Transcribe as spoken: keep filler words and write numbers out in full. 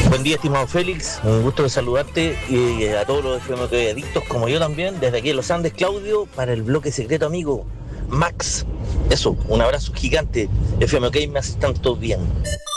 Buen día, estimado Félix, un gusto de saludarte y a todos los F M K adictos como yo también, desde aquí en Los Andes, Claudio, para el bloque secreto amigo Max. Eso, un abrazo gigante, F M K me hace tanto bien.